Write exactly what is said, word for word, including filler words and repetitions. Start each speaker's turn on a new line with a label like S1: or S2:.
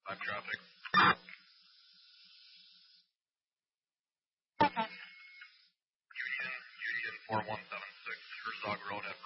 S1: five traffic.
S2: Okay.
S1: Union, Union four one seven six, Herzog Road,